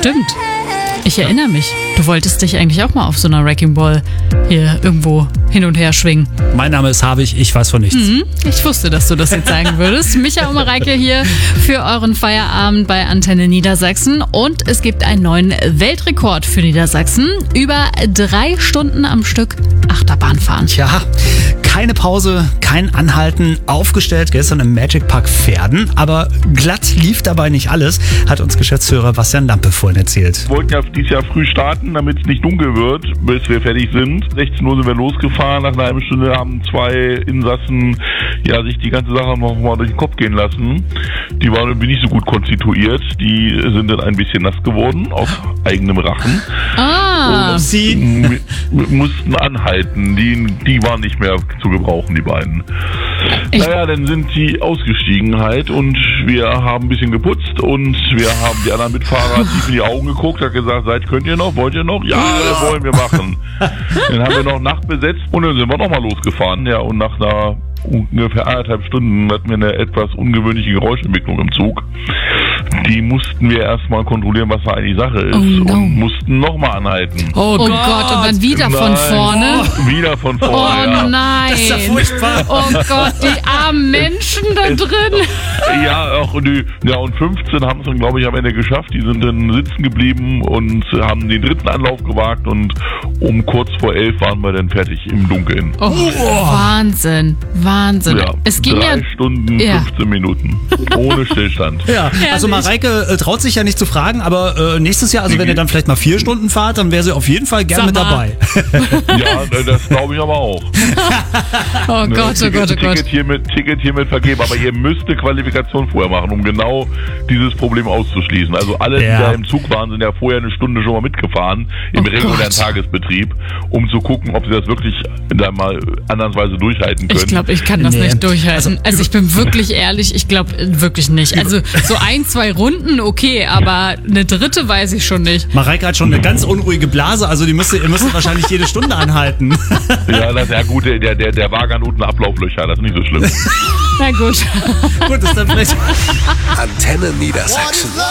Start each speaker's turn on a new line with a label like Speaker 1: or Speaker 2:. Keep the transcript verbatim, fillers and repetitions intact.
Speaker 1: Stimmt. Ich erinnere mich. Du wolltest dich eigentlich auch mal auf so einer Wrecking Ball hier irgendwo hin und her schwingen.
Speaker 2: Mein Name ist Havig, ich weiß von nichts.
Speaker 1: Mhm, ich wusste, dass du das jetzt sagen würdest. Micha und Mareike hier für euren Feierabend bei Antenne Niedersachsen. Und es gibt einen neuen Weltrekord für Niedersachsen. Über drei Stunden am Stück Achterbahn fahren.
Speaker 2: Tja, keine Pause, kein Anhalten, aufgestellt gestern im Magic Park Verden. Aber glatt lief dabei nicht alles, hat uns Geschäftsführer Bastian Lampe vorhin erzählt.
Speaker 3: Wir wollten ja dieses Jahr früh starten, damit es nicht dunkel wird, bis wir fertig sind. sechzehn Uhr sind wir losgefahren. Nach einer halben Stunde haben zwei Insassen ja, sich die ganze Sache noch mal durch den Kopf gehen lassen. Die waren irgendwie nicht so gut konstituiert. Die sind dann ein bisschen nass geworden auf eigenem Rachen.
Speaker 1: Ah.
Speaker 3: Und sie m- mussten anhalten. Die, die waren nicht mehr zu gebrauchen, die beiden.
Speaker 1: Ich
Speaker 3: naja, dann sind sie ausgestiegen halt und wir haben ein bisschen geputzt und wir haben die anderen Mitfahrer tief in die Augen geguckt, hat gesagt, seid, könnt ihr noch, wollt ihr noch? Ja, das wollen wir machen. Dann haben wir noch Nacht besetzt und dann sind wir nochmal losgefahren. Ja, und nach einer ungefähr anderthalb Stunden hatten wir eine etwas ungewöhnliche Geräuschentwicklung im Zug. Die mussten wir erstmal kontrollieren, was da eigentlich Sache ist.
Speaker 1: Oh no.
Speaker 3: Und mussten nochmal anhalten.
Speaker 2: Oh,
Speaker 1: Oh Gott, und dann wieder von
Speaker 3: Nein.
Speaker 1: vorne.
Speaker 3: Wieder von
Speaker 1: Oh
Speaker 3: vorne, ja.
Speaker 1: nein.
Speaker 2: Das ist ja furchtbar.
Speaker 1: Oh Gott, die armen Menschen da
Speaker 3: Es-
Speaker 1: drin.
Speaker 3: Ja, auch die, ja, und fünfzehn haben es dann, glaube ich, am Ende geschafft. Die sind dann sitzen geblieben und haben den dritten Anlauf gewagt und um kurz vor elf waren wir dann fertig im Dunkeln.
Speaker 1: Oh, Wahnsinn, Wahnsinn.
Speaker 3: Ja,
Speaker 1: Es ging
Speaker 3: drei
Speaker 1: ja...
Speaker 3: Stunden,
Speaker 1: Ja.
Speaker 3: fünfzehn Minuten. Ohne Stillstand.
Speaker 2: Ja, also
Speaker 1: Herrlich.
Speaker 2: Mareike äh, traut sich ja nicht zu fragen, aber äh, nächstes Jahr, also wenn ihr dann vielleicht mal vier Stunden fahrt, dann wäre sie auf jeden Fall gern
Speaker 1: Sag
Speaker 2: mit
Speaker 1: mal.
Speaker 2: dabei.
Speaker 3: Ja, das glaube ich aber auch.
Speaker 1: Oh
Speaker 3: Ne,
Speaker 1: Gott, oh
Speaker 3: Ticket,
Speaker 1: Gott, oh Gott.
Speaker 3: Ticket hiermit, Ticket hiermit vergeben, aber ihr müsst eine Qualifikation vorher machen, um genau dieses Problem auszuschließen. Also alle, die
Speaker 2: Ja.
Speaker 3: da im Zug waren, sind ja vorher eine Stunde schon mal mitgefahren im
Speaker 1: Oh
Speaker 3: regulären
Speaker 1: Gott.
Speaker 3: Tagesbetrieb, um zu gucken, ob sie das wirklich da mal andersweise durchhalten können.
Speaker 1: Ich glaube, ich kann das
Speaker 2: Nee.
Speaker 1: nicht durchhalten.
Speaker 2: Also,
Speaker 1: Also ich bin wirklich ehrlich, ich glaube wirklich nicht. Also so ein, zwei Runden, okay, aber eine dritte weiß ich schon nicht.
Speaker 2: Mareike hat schon eine ganz unruhige Blase, also die müsste, ihr müsst wahrscheinlich jede Stunde anhalten.
Speaker 3: Ja, das ist ja gut, der, der, der Wagen hat unten Ablauflöcher, das ist nicht so schlimm.
Speaker 1: Na gut.
Speaker 2: Gut, ist dann vielleicht...
Speaker 4: Antenne Niedersachsen.